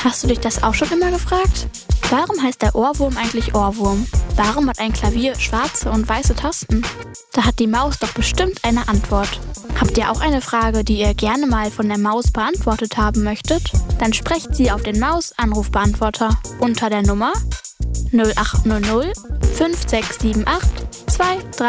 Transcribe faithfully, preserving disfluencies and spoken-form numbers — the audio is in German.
Hast du dich das auch schon immer gefragt? Warum heißt der Ohrwurm eigentlich Ohrwurm? Warum hat ein Klavier schwarze und weiße Tasten? Da hat die Maus doch bestimmt eine Antwort. Habt ihr auch eine Frage, die ihr gerne mal von der Maus beantwortet haben möchtet? Dann sprecht sie auf den Maus-Anrufbeantworter unter der Nummer null acht null null fünf sechs sieben acht zwei drei